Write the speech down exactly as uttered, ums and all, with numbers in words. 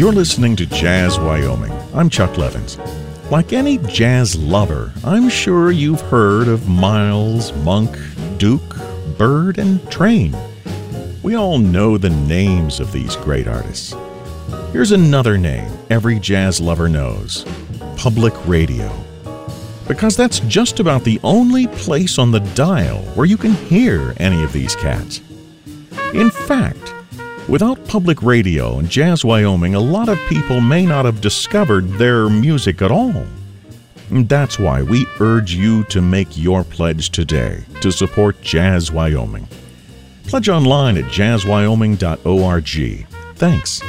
You're listening to Jazz Wyoming. I'm Chuck Levins. Like any jazz lover, I'm sure you've heard of Miles, Monk, Duke, Bird, and Train. We all know the names of these great artists. Here's another name every jazz lover knows: Public Radio. Because that's just about the only place on the dial where you can hear any of these cats. In fact, without Public Radio in Jazz Wyoming, a lot of people may not have discovered their music at all. And that's why we urge you to make your pledge today to support Jazz Wyoming. Pledge online at jazz wyoming dot org. Thanks.